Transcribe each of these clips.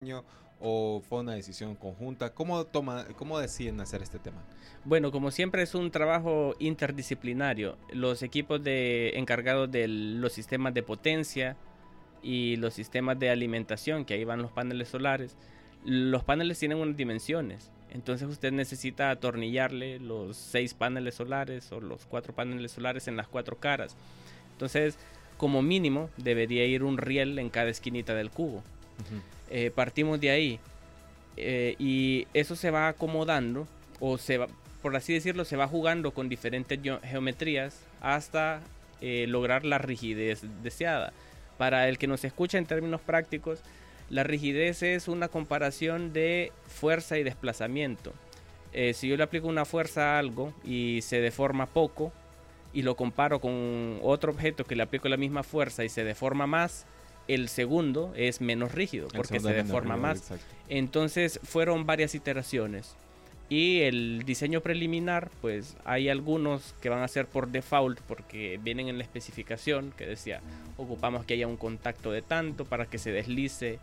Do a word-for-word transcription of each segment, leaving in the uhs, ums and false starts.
diseño o fue una decisión conjunta? ¿Cómo, toma, cómo deciden hacer este tema? Bueno, como siempre es un trabajo interdisciplinario. Los equipos de, encargados de los sistemas de potencia y los sistemas de alimentación, que ahí van los paneles solares, los paneles tienen unas dimensiones. Entonces usted necesita atornillarle los seis paneles solares o los cuatro paneles solares en las cuatro caras. Entonces, como mínimo, debería ir un riel en cada esquinita del cubo. Uh-huh. Eh, partimos de ahí. Eh, y eso se va acomodando, o se va, por así decirlo, se va jugando con diferentes geometrías hasta eh, lograr la rigidez deseada. Para el que nos escucha en términos prácticos, la rigidez es una comparación de fuerza y desplazamiento. Eh, si yo le aplico una fuerza a algo y se deforma poco, y lo comparo con otro objeto que le aplico la misma fuerza y se deforma más, el segundo es menos rígido porque se deforma rígido, más. Exacto. Entonces fueron varias iteraciones. Y el diseño preliminar, pues hay algunos que van a ser por default porque vienen en la especificación que decía, ocupamos que haya un contacto de tanto para que se deslice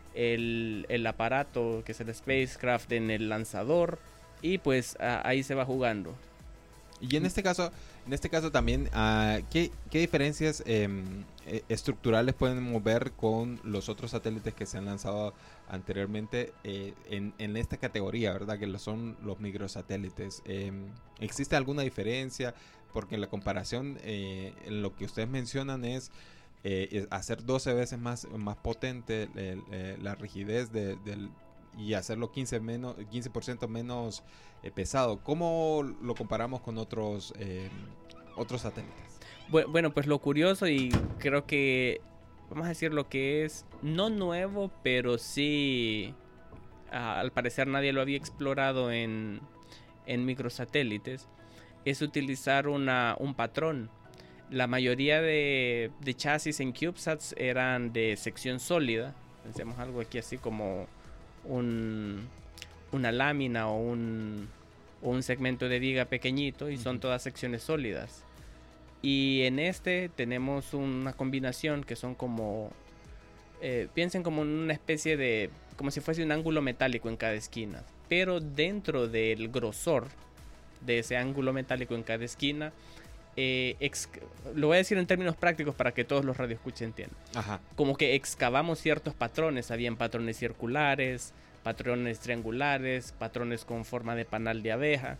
el, el aparato, que es el spacecraft, en el lanzador, y pues a, ahí se va jugando. Y en este caso, en este caso también, uh, ¿qué, qué diferencias eh, estructurales podemos ver con los otros satélites que se han lanzado anteriormente eh, en, en esta categoría, verdad? Que son los microsatélites. Eh, ¿Existe alguna diferencia? Porque en la comparación, eh, en lo que ustedes mencionan es eh, hacer doce veces más, más potente el, el, la rigidez de, del y hacerlo quince por ciento menos eh, pesado. ¿Cómo lo comparamos con otros eh, otros satélites? Bueno, pues lo curioso, y creo que vamos a decir lo que es no nuevo, pero sí uh, al parecer nadie lo había explorado en, en microsatélites, es utilizar una, un patrón. La mayoría de, de chasis en CubeSats eran de sección sólida. Pensemos algo aquí así como Un, una lámina o un, o un segmento de viga pequeñito, y son todas secciones sólidas. Y en este tenemos una combinación que son como eh, piensen como una especie de, como si fuese un ángulo metálico en cada esquina, pero dentro del grosor de ese ángulo metálico en cada esquina, Eh, ex, lo voy a decir en términos prácticos para que todos los radioescuchas entiendan. Ajá. Como que excavamos ciertos patrones. Habían patrones circulares, patrones triangulares, patrones con forma de panal de abeja,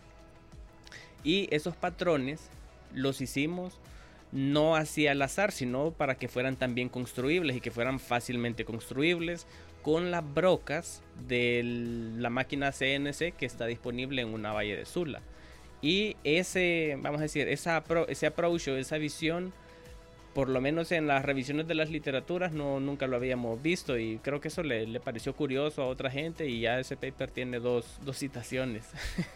y esos patrones los hicimos no así al azar, sino para que fueran también construibles y que fueran fácilmente construibles con las brocas de la máquina C N C que está disponible en una valle de Sula. Y ese, vamos a decir, esa, ese approach o esa visión, por lo menos en las revisiones de las literaturas, no, nunca lo habíamos visto, y creo que eso le, le pareció curioso a otra gente, y ya ese paper tiene dos, dos citaciones.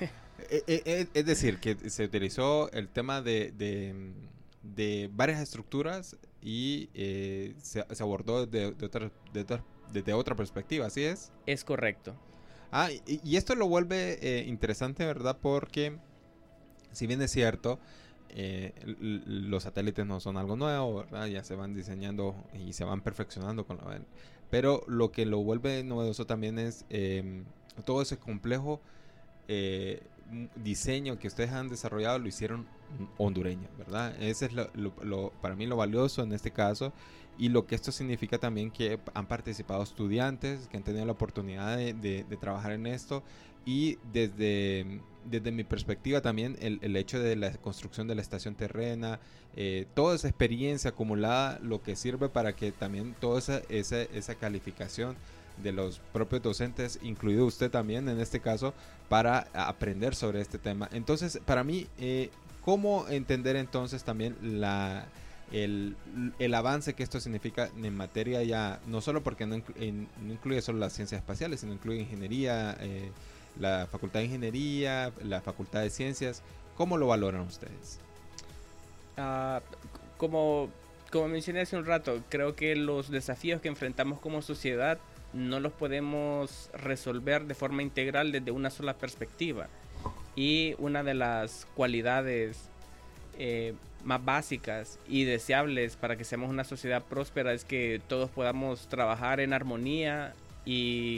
Es decir, que se utilizó el tema de, de, de varias estructuras y eh, se, se abordó de, de, otra, de, otra, de otra perspectiva, ¿así es? Es correcto. Ah, y, y esto lo vuelve eh, interesante, ¿verdad? Porque si bien es cierto, eh, los satélites no son algo nuevo, ¿verdad? Ya se van diseñando y se van perfeccionando con la... Pero lo que lo vuelve novedoso también es eh, todo ese complejo eh, diseño que ustedes han desarrollado, lo hicieron hondureño, ¿verdad? Ese es lo, lo, lo, para mí lo valioso en este caso, y lo que esto significa también que han participado estudiantes que han tenido la oportunidad de, de, de trabajar en esto. Y desde, desde mi perspectiva también el, el hecho de la construcción de la estación terrena, eh, toda esa experiencia acumulada, lo que sirve para que también toda esa, esa, esa calificación de los propios docentes, incluido usted también en este caso, para aprender sobre este tema. Entonces, para mí, eh, ¿cómo entender entonces también la... El, el avance que esto significa en materia ya, no solo porque no, inclu, en, no incluye solo las ciencias espaciales, sino incluye ingeniería, eh, la facultad de ingeniería, la facultad de ciencias? ¿Cómo lo valoran ustedes? Uh, como, como mencioné hace un rato, creo que los desafíos que enfrentamos como sociedad no los podemos resolver de forma integral desde una sola perspectiva, y una de las cualidades eh, más básicas y deseables para que seamos una sociedad próspera es que todos podamos trabajar en armonía y